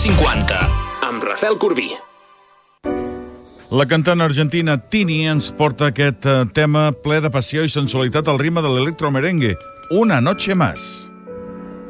50. Amb Rafael Corbí. La cantant argentina Tini ens porta aquest tema ple de passió i sensualitat al ritme de l'electromerengue, Una noche más.